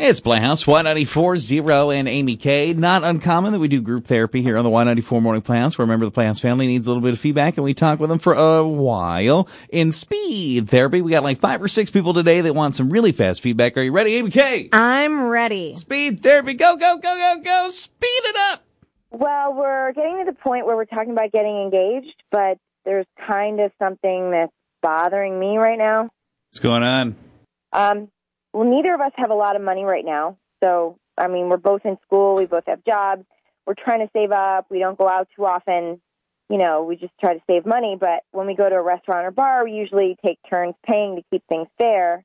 It's Playhouse, Y94.0 and Amy K. Not uncommon that we do group therapy here on the Y94 Morning Playhouse, where a member of the Playhouse family needs a little bit of feedback, and we talk with them for a while. In speed therapy, we got like 5 or 6 people today that want some really fast feedback. Are you ready, Amy K? I'm ready. Speed therapy, go, go, go, go, go, speed it up! Well, we're getting to the point where we're talking about getting engaged, but there's kind of something that's bothering me right now. What's going on? Well, neither of us have a lot of money right now. So, I mean, we're both in school. We both have jobs. We're trying to save up. We don't go out too often. You know, we just try to save money. But when we go to a restaurant or bar, we usually take turns paying to keep things fair.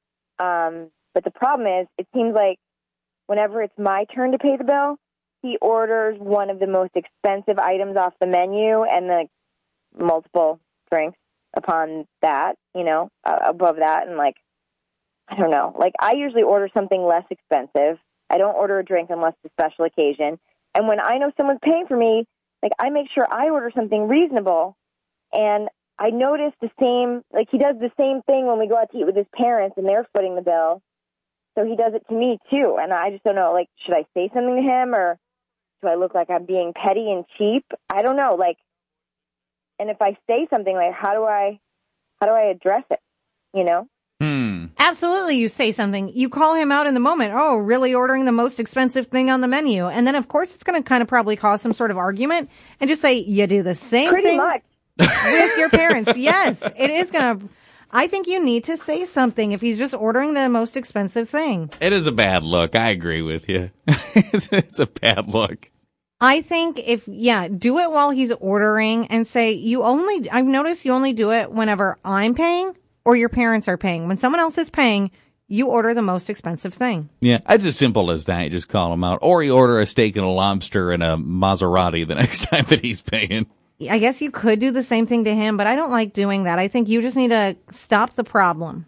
But the problem is, it seems like whenever it's my turn to pay the bill, he orders one of the most expensive items off the menu and the multiple drinks upon that, you know, above that. And like, I don't know. Like, I usually order something less expensive. I don't order a drink unless it's a special occasion. And when I know someone's paying for me, like, I make sure I order something reasonable. And I notice the same, like, he does the same thing when we go out to eat with his parents and they're footing the bill. So he does it to me, too. And I just don't know, like, should I say something to him, or do I look like I'm being petty and cheap? I don't know. Like, and if I say something, like, how do I address it, you know? Absolutely, you say something. You call him out in the moment. Oh, really ordering the most expensive thing on the menu. And then, of course, it's going to kind of probably cause some sort of argument. And just say, you do the same thing with your parents. Yes, it is going to. I think you need to say something if he's just ordering the most expensive thing. It is a bad look. I agree with you. It's a bad look. I think do it while he's ordering and say, I've noticed you only do it whenever I'm paying or your parents are paying. When someone else is paying, you order the most expensive thing. Yeah, it's as simple as that. You just call him out. Or you order a steak and a lobster and a Maserati the next time that he's paying. I guess you could do the same thing to him, but I don't like doing that. I think you just need to stop the problem.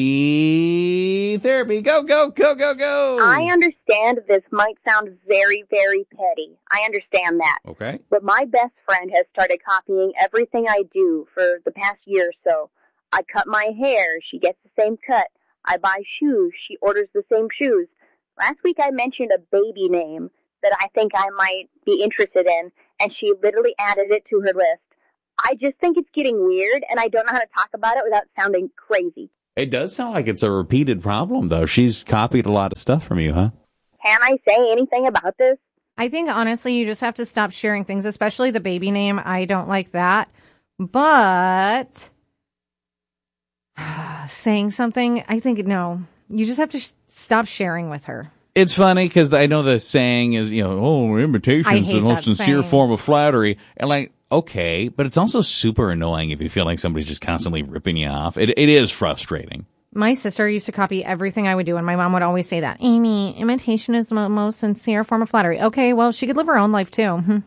Speed therapy. Go, go, go, go, go. I understand this might sound very, very petty. I understand that. Okay. But my best friend has started copying everything I do for the past year or so. I cut my hair. She gets the same cut. I buy shoes. She orders the same shoes. Last week I mentioned a baby name that I think I might be interested in, and she literally added it to her list. I just think it's getting weird, and I don't know how to talk about it without sounding crazy. It does sound like it's a repeated problem, though. She's copied a lot of stuff from you, huh? Can I say anything about this? I think, honestly, you just have to stop sharing things, especially the baby name. I don't like that. But saying something, I think, no. You just have to stop sharing with her. It's funny because I know the saying is, imitation is the most sincere form of flattery. And like, okay, but it's also super annoying if you feel like somebody's just constantly ripping you off. It is frustrating. My sister used to copy everything I would do, and my mom would always say that. Amy, imitation is the most sincere form of flattery. Okay, well, she could live her own life, too.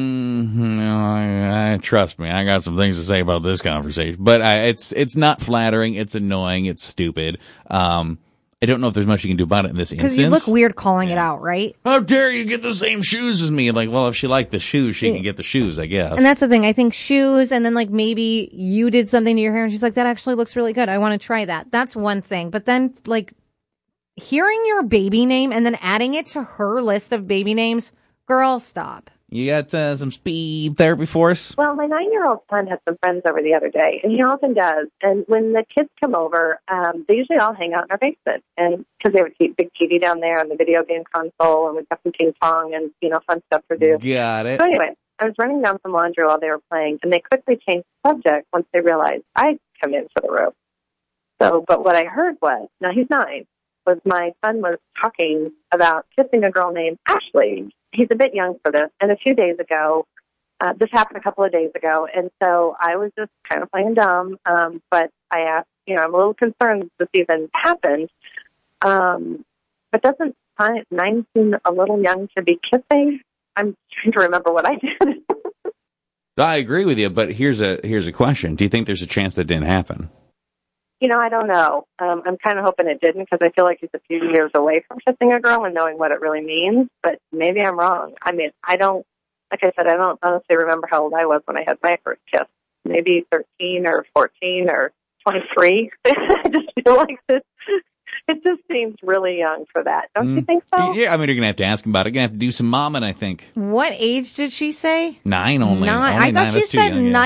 Trust me, I got some things to say about this conversation. But it's not flattering. It's annoying. It's stupid. I don't know if there's much you can do about it in this instance. Because you look weird calling it out, right? How dare you get the same shoes as me? Like, well, if she liked the shoes, she can get the shoes, I guess. And that's the thing. I think shoes, and then like maybe you did something to your hair and she's like, that actually looks really good. I want to try that. That's one thing. But then like hearing your baby name and then adding it to her list of baby names, girl, stop. You got some speed therapy for us? Well, my 9-year-old son had some friends over the other day, and he often does. And when the kids come over, they usually all hang out in our basement, and because they have a big TV down there and the video game console, and we've got some ping pong and fun stuff to do. Got it. So anyway, I was running down some laundry while they were playing, and they quickly changed the subject once they realized I'd come in for the rope. So, but what I heard was, now he's 9, was my son was talking about kissing a girl named Ashley. He's a bit young for this. And a few days ago, this happened a couple of days ago, and so I was just kind of playing dumb. But I asked, I'm a little concerned this even happened. But doesn't 9 seem a little young to be kissing? I'm trying to remember what I did. I agree with you, but here's a question. Do you think there's a chance that didn't happen? I don't know. I'm kind of hoping it didn't because I feel like he's a few years away from kissing a girl and knowing what it really means, but maybe I'm wrong. I mean, I don't honestly remember how old I was when I had my first kiss. Maybe 13 or 14 or 23. I just feel like this It just seems really young for that. Don't you think so? Yeah, I mean, you're going to have to ask him about it. You're going to have to do some momming, I think. What age did she say? 9 only. 9. Only I thought 9. she That's too said young,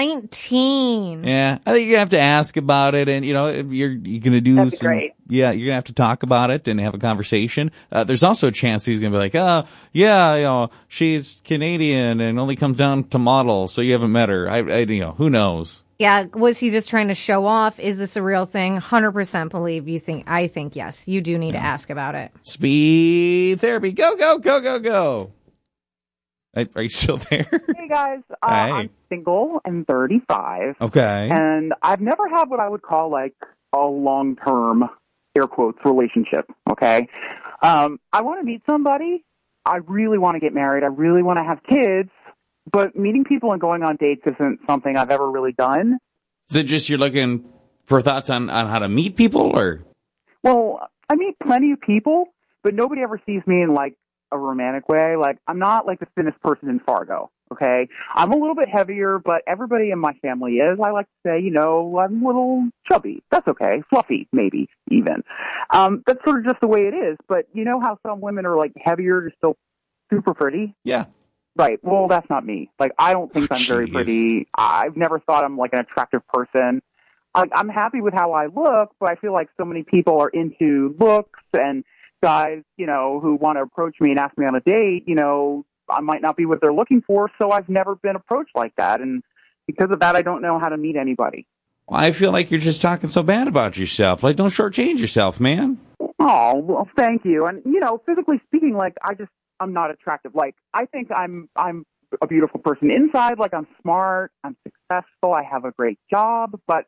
19. Yeah, I think you have to ask about it, and if you're going to do That'd be some. great. Yeah, you're going to have to talk about it and have a conversation. There's also a chance he's going to be like, oh, yeah, she's Canadian and only comes down to model, so you haven't met her. Who knows? Yeah, was he just trying to show off? Is this a real thing? 100% believe you think. I think yes. You do need to ask about it. Speed therapy. Go, go, go, go, go. Are you still there? Hey, guys. Hey. I'm single and 35. Okay. And I've never had what I would call, like, a long-term, air quotes, relationship, okay? I want to meet somebody. I really want to get married. I really want to have kids. But meeting people and going on dates isn't something I've ever really done. Is it just you're looking for thoughts on how to meet people, or? Well, I meet plenty of people, but nobody ever sees me in, like, a romantic way. Like, I'm not like the thinnest person in Fargo, okay? I'm a little bit heavier, but everybody in my family is. I like to say, I'm a little chubby. That's okay. Fluffy, maybe, even. That's sort of just the way it is. But you know how some women are, like, heavier, just still super pretty? Yeah. Right. Well, that's not me. Like, I don't think I'm very Jeez. pretty. I've never thought I'm, like, an attractive person. I'm happy with how I look, but I feel like so many people are into looks, and guys, who want to approach me and ask me on a date, I might not be what they're looking for, so I've never been approached like that. And because of that, I don't know how to meet anybody. Well, I feel like you're just talking so bad about yourself. Like, don't shortchange yourself, man. Oh, well, thank you. And, physically speaking, like, I'm not attractive. Like, I think I'm a beautiful person inside. Like, I'm smart, I'm successful, I have a great job, but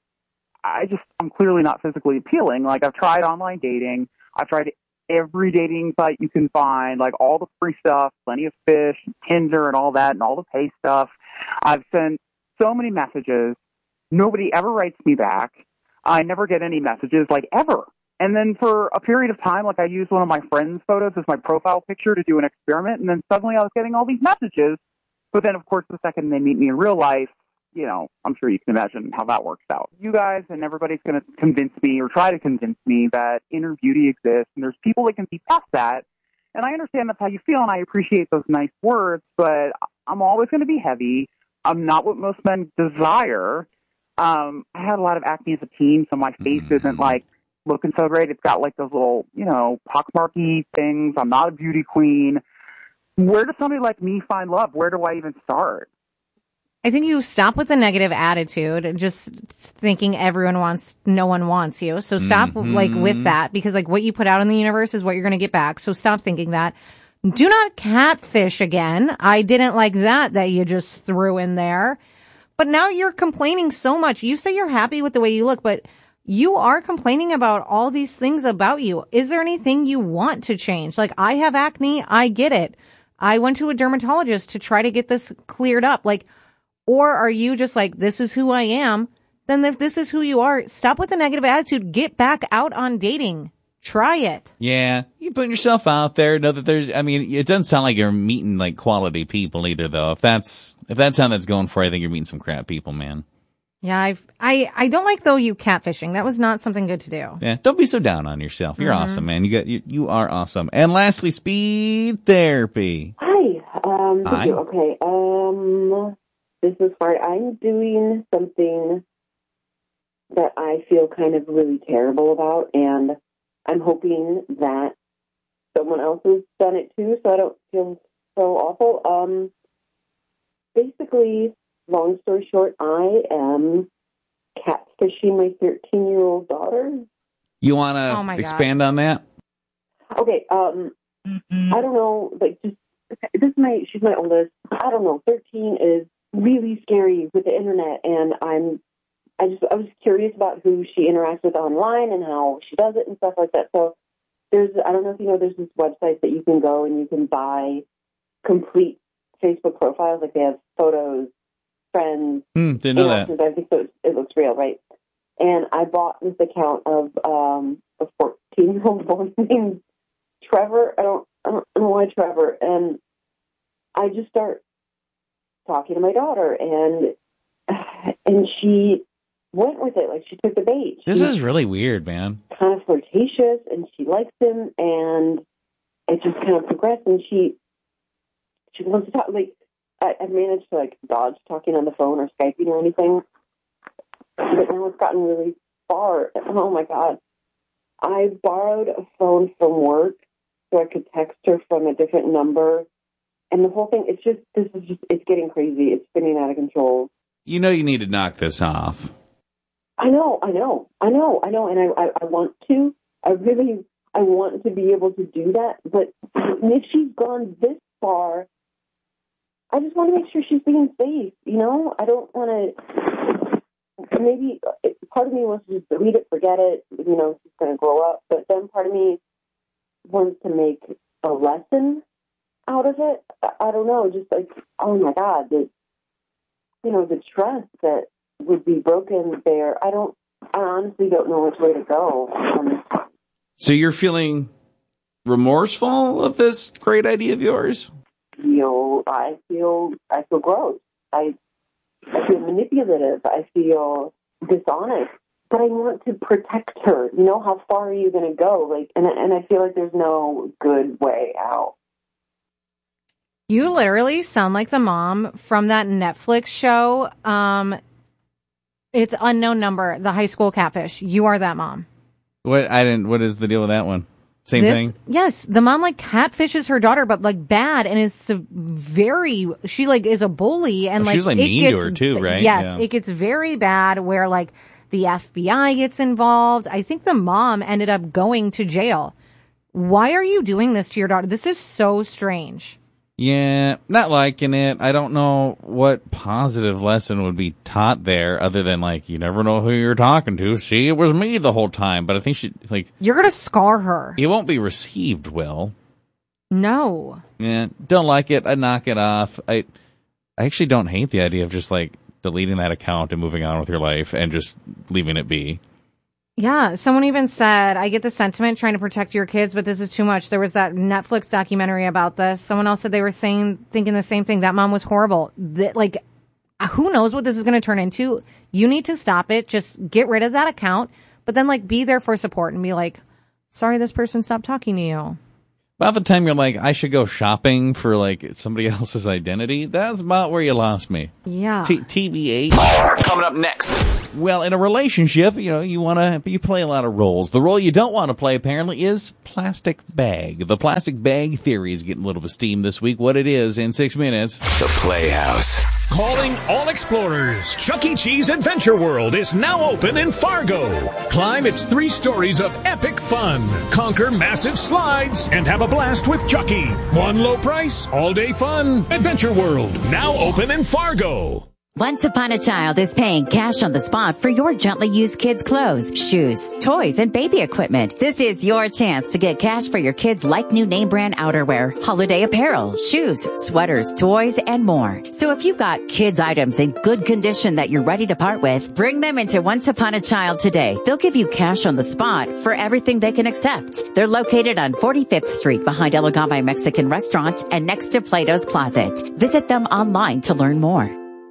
I'm clearly not physically appealing. Like, I've tried online dating. I've tried every dating site you can find, like all the free stuff, Plenty of Fish, Tinder and all that, and all the pay stuff. I've sent so many messages. Nobody ever writes me back. I never get any messages, like, ever. And then for a period of time, like, I used one of my friends' photos as my profile picture to do an experiment, and then suddenly I was getting all these messages. But then, of course, the second they meet me in real life, I'm sure you can imagine how that works out. You guys and everybody's going to convince me or try to convince me that inner beauty exists, and there's people that can see past that. And I understand that's how you feel, and I appreciate those nice words, but I'm always going to be heavy. I'm not what most men desire. I had a lot of acne as a teen, so my face isn't, like, looking so great. It's got, like, those little, pockmarky things. I'm not a beauty queen. Where does somebody like me find love? Where do I even start? I think you stop with the negative attitude and just thinking no one wants you. So stop with that, because like what you put out in the universe is what you're going to get back. So stop thinking that. Do not catfish again. I didn't like that you just threw in there. But now you're complaining so much. You say you're happy with the way you look, but you are complaining about all these things about you. Is there anything you want to change? Like, I have acne. I get it. I went to a dermatologist to try to get this cleared up. Like, or are you just like, this is who I am? Then if this is who you are, stop with the negative attitude. Get back out on dating. Try it. Yeah. You put yourself out there. Know that it doesn't sound like you're meeting like quality people either, though. If that's how that's going for you, I think you're meeting some crap people, man. Yeah, I don't like, though, you catfishing. That was not something good to do. Yeah, don't be so down on yourself. You're awesome, man. You are awesome. And lastly, speed therapy. Hi. Hi. Okay. This is hard. I'm doing something that I feel kind of really terrible about, and I'm hoping that someone else has done it too, so I don't feel so awful. Basically, long story short, I am catfishing my 13-year-old daughter. You want to expand on that? Okay. I don't know. Like, she's my oldest. I don't know. 13 is really scary with the internet, and I was curious about who she interacts with online and how she does it and stuff like that. So I don't know if you know, there's this website that you can go and you can buy complete Facebook profiles. Like, they have photos, friends. Didn't know that. I think so. It looks real, right? And I bought this account of a 14-year-old boy named Trevor. I don't know why Trevor. And I just start talking to my daughter, and she went with it. Like, she took the bait. This is really weird, man. Kind of flirtatious, and she likes him, and it just kind of progressed, and she wants to talk. Like, I've managed to, like, dodge talking on the phone or Skyping or anything, but now it's gotten really far. Oh, my God. I borrowed a phone from work so I could text her from a different number, and the whole thing, it's getting crazy. It's spinning out of control. You know you need to knock this off. I know, and I want to. I want to be able to do that, but if she's gone this far, I just want to make sure she's being safe, you know? I don't want to, maybe part of me wants to just delete it, forget it, you know, she's going to grow up, but then part of me wants to make a lesson out of it. I don't know, just like, oh my God, the trust that would be broken there. I honestly don't know which way to go. So you're feeling remorseful of this great idea of yours? I feel gross. I feel manipulative. I feel dishonest. But I want to protect her. You know, how far are you going to go? Like, and I feel like there's no good way out. You literally sound like the mom from that Netflix show. It's Unknown Number, the high school catfish. You are that mom. What is the deal with that one? Same thing? Yes. The mom like catfishes her daughter, but like bad, and she like is a bully, and like she was like mean to her too, right? Yes. Yeah. It gets very bad where like the FBI gets involved. I think the mom ended up going to jail. Why are you doing this to your daughter? This is so strange. Yeah, not liking it. I don't know what positive lesson would be taught there other than, like, you never know who you're talking to. See, it was me the whole time. But I think you're going to scar her. It won't be received well. No. Yeah, don't like it. I knock it off. I actually don't hate the idea of just, like, deleting that account and moving on with your life and just leaving it be. Yeah, someone even said, I get the sentiment trying to protect your kids, but this is too much. There was that Netflix documentary about this. Someone else said they were thinking the same thing. That mom was horrible. Like, who knows what this is going to turn into? You need to stop it. Just get rid of that account, but then, like, be there for support and be like, sorry, this person stopped talking to you. About the time you're like, I should go shopping for, like, somebody else's identity, that's about where you lost me. Yeah. TBH. Coming up next. Well, in a relationship, you know, you play a lot of roles. The role you don't want to play, apparently, is plastic bag. The plastic bag theory is getting a little bit of steam this week. What it is in 6 minutes. The Playhouse. Calling all explorers. Chuck E. Cheese Adventure World is now open in Fargo. Climb its 3 stories of epic fun. Conquer massive slides and have a blast with Chucky. One low price, all day fun. Adventure World, now open in Fargo. Once Upon a Child is paying cash on the spot for your gently used kids' clothes, shoes, toys, and baby equipment. This is your chance to get cash for your kids' like new name brand outerwear, holiday apparel, shoes, sweaters, toys, and more. So if you've got kids' items in good condition that you're ready to part with, bring them into Once Upon a Child today. They'll give you cash on the spot for everything they can accept. They're located on 45th Street behind El Agave Mexican Restaurant and next to Plato's Closet. Visit them online to learn more.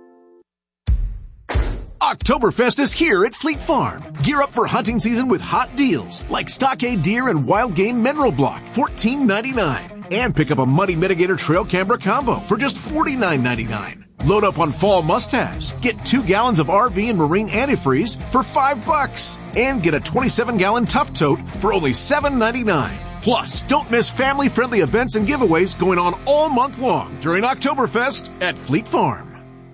Oktoberfest is here at Fleet Farm. Gear up for hunting season with hot deals like Stockade Deer and Wild Game Mineral Block, $14.99. And pick up a Muddy Mitigator Trail Camera Combo for just $49.99. Load up on fall must-haves. Get 2 gallons of RV and Marine antifreeze for $5. And get a 27-gallon Tough Tote for only $7.99. Plus, don't miss family-friendly events and giveaways going on all month long during Oktoberfest at Fleet Farm.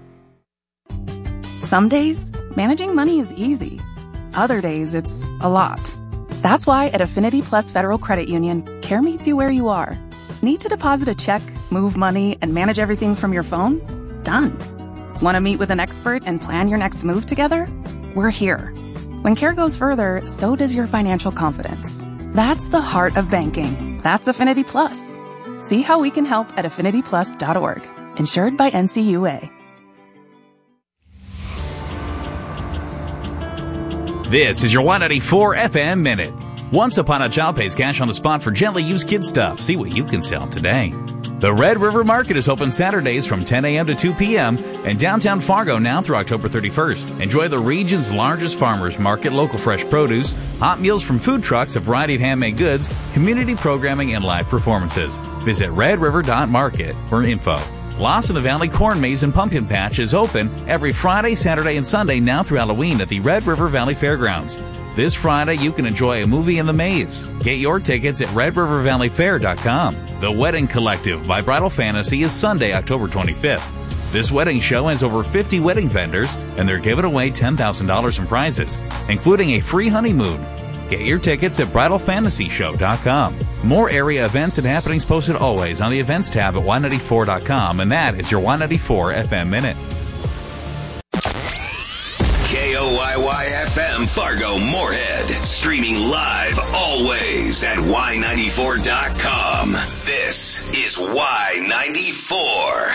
Some days, managing money is easy. Other days, it's a lot. That's why at Affinity Plus Federal Credit Union, care meets you where you are. Need to deposit a check, move money, and manage everything from your phone? Done. Want to meet with an expert and plan your next move together? We're here. When care goes further, so does your financial confidence. That's the heart of banking. That's Affinity Plus. See how we can help at affinityplus.org. Insured by NCUA. This is your 194 FM Minute. Once Upon a Child pays cash on the spot for gently used kid stuff. See what you can sell today. The Red River Market is open Saturdays from 10 a.m. to 2 p.m. in downtown Fargo now through October 31st. Enjoy the region's largest farmers market, local fresh produce, hot meals from food trucks, a variety of handmade goods, community programming, and live performances. Visit redriver.market for info. Lost in the Valley Corn Maze and Pumpkin Patch is open every Friday, Saturday, and Sunday now through Halloween at the Red River Valley Fairgrounds. This Friday, you can enjoy a movie in the maze. Get your tickets at redrivervalleyfair.com. The Wedding Collective by Bridal Fantasy is Sunday, October 25th. This wedding show has over 50 wedding vendors, and they're giving away $10,000 in prizes, including a free honeymoon. Get your tickets at bridalfantasyshow.com. More area events and happenings posted always on the events tab at y94.com, and that is your Y94 FM Minute. KOYY-FM Fargo Moorhead. Streaming live always at Y94.com. This is Y94.